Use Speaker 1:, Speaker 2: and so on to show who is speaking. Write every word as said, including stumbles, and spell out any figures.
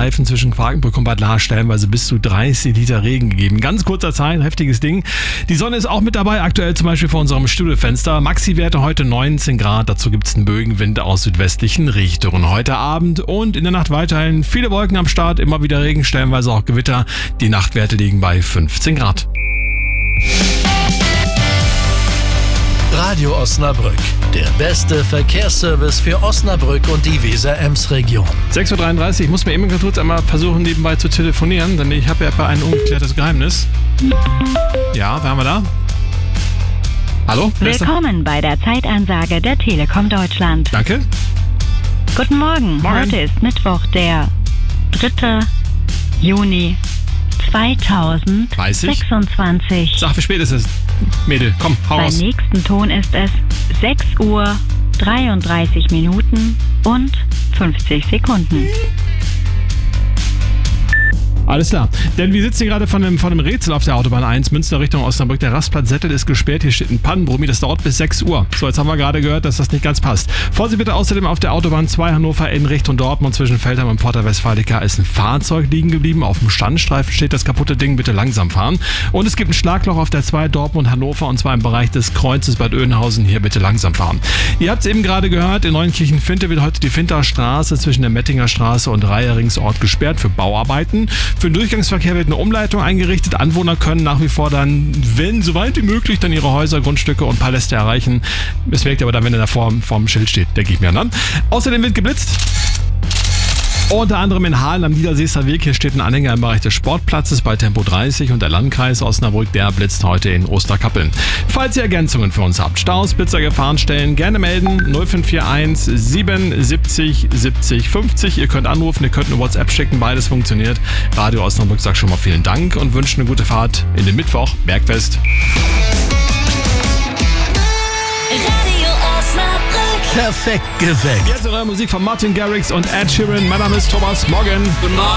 Speaker 1: Streifen zwischen Quakenbrück und Bad Lars stellenweise bis zu dreißig Liter Regen gegeben. Ganz kurzer Zeit, heftiges Ding. Die Sonne ist auch mit dabei, aktuell zum Beispiel vor unserem Studiofenster. Maxi-Werte heute neunzehn Grad, dazu gibt es einen Bögenwind aus südwestlichen Richtungen. Heute Abend und in der Nacht weiterhin viele Wolken am Start, immer wieder Regen, stellenweise auch Gewitter. Die Nachtwerte liegen bei fünfzehn Grad.
Speaker 2: Radio Osnabrück, der beste Verkehrsservice für Osnabrück und die Weser-Ems-Region.
Speaker 1: sechs Uhr dreiunddreißig, ich muss mir eben ganz kurz einmal versuchen, nebenbei zu telefonieren, denn ich habe ja ein ungeklärtes Geheimnis. Ja, wer haben wir da? Hallo?
Speaker 3: Willkommen bei der Zeitansage der Telekom Deutschland.
Speaker 1: Danke.
Speaker 3: Guten Morgen.
Speaker 1: Morgen.
Speaker 3: Heute ist Mittwoch, der dritte Juni zweitausendsechsundzwanzig.
Speaker 1: Sag, wie spät ist es? Mädel, komm, hau
Speaker 3: Beim
Speaker 1: raus.
Speaker 3: nächsten Ton ist es sechs Uhr dreiunddreißig Minuten und fünfzig Sekunden.
Speaker 1: Alles klar, denn wir sitzen hier gerade von einem, von einem Rätsel auf der Autobahn eins, Münster Richtung Osnabrück. Der Rastplatz Settel ist gesperrt, hier steht ein Pannenbrummi, das dauert bis sechs Uhr. So, jetzt haben wir gerade gehört, dass das nicht ganz passt. Vorsicht bitte außerdem auf der Autobahn zwei Hannover in Richtung Dortmund zwischen Feldheim und Porta Westfalica ist ein Fahrzeug liegen geblieben. Auf dem Standstreifen steht das kaputte Ding, bitte langsam fahren. Und es gibt ein Schlagloch auf der zwei Dortmund Hannover und zwar im Bereich des Kreuzes Bad Oeynhausen, hier bitte langsam fahren. Ihr habt es eben gerade gehört, in Neunkirchen-Finte wird heute die Finter Straße zwischen der Mettinger Straße und Reieringsort gesperrt für Bauarbeiten. Für den Durchgangsverkehr wird eine Umleitung eingerichtet. Anwohner können nach wie vor dann, wenn soweit wie möglich, dann ihre Häuser, Grundstücke und Paläste erreichen. Das merkt ihr aber dann, wenn er da vor, vor dem Schild steht, denke ich mir an. Außerdem wird geblitzt. Unter anderem in Hahlen am Niederseester Weg. Hier steht ein Anhänger im Bereich des Sportplatzes bei Tempo dreißig und der Landkreis Osnabrück, der blitzt heute in Osterkappeln. Falls ihr Ergänzungen für uns habt, Staus, Blitzer, Gefahrenstellen, gerne melden. null fünf vier eins siebenundsiebzig siebzig fünfzig. Ihr könnt anrufen, ihr könnt eine WhatsApp schicken, beides funktioniert. Radio Osnabrück sagt schon mal vielen Dank und wünscht eine gute Fahrt in den Mittwoch, Bergfest.
Speaker 4: Radio Osnabrück.
Speaker 2: Perfekt geweckt.
Speaker 1: Jetzt eure Musik von Martin Garrix und Ed Sheeran. Mein Name ist Thomas. Morgen.
Speaker 5: Guten Morgen.